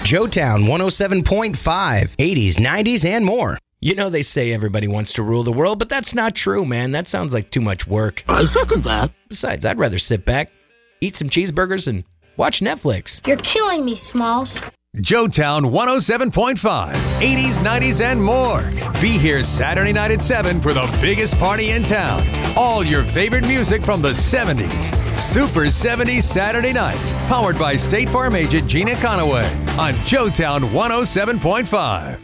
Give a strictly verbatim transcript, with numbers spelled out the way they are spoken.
Joetown one oh seven point five, eighties, nineties, and more. You know, they say everybody wants to rule the world, but that's not true, man. That sounds like too much work. I second that. Besides, I'd rather sit back, eat some cheeseburgers, and watch Netflix. You're killing me, Smalls. Joetown one oh seven point five, eighties, nineties, and more. Be here Saturday night at seven for the biggest party in town. All your favorite music from the seventies. Super seventies Saturday nights. Powered by State Farm agent Gina Conaway on Joetown one oh seven point five.